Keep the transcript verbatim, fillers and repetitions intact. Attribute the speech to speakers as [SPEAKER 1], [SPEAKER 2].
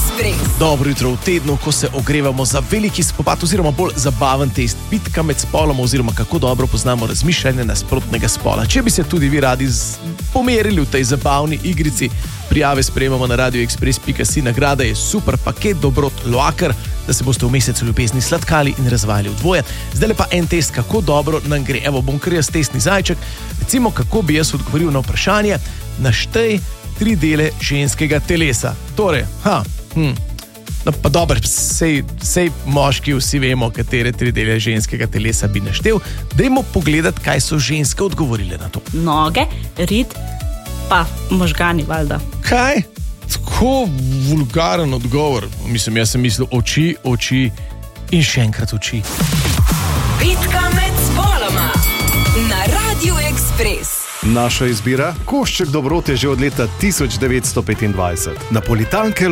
[SPEAKER 1] Ekspres.
[SPEAKER 2] Dobro jutro v tednu, ko se ogrevamo za veliki spopad oziroma bolj zabaven test, bitka med spoloma oziroma kako dobro poznamo razmišljanje nasprotnega spola. Če bi se tudi vi radi z... pomerili v tej zabavni igrici, prijave sprejemamo na radio ekspres pika si. Nagrada je super paket dobrot Loaker, da se boste v mesecu ljubezni sladkali in razvajali v dvoje. Zdaj pa en test, kako dobro nam gre. Evo, bom kar jaz testni zajček. Recimo, kako bi jaz odgovoril na vprašanje: naštej tri dele ženskega telesa. Torej, ha, hm. No, pa dobro, sej, sej moški vsi vemo, katere tri dele ženskega telesa bi naštel. Dajmo pogledati, kaj so ženske odgovorile na to.
[SPEAKER 3] Noge, rit, pa možgani, valjda.
[SPEAKER 2] Kaj? Tako vulgaren odgovor. Mislim, jaz sem mislil oči, oči in še enkrat oči.
[SPEAKER 1] Bitka med spoloma na Radio Ekspres.
[SPEAKER 4] Naša izbira, košček dobrot je že od leta tisoč devetsto petindvajset. Napolitanke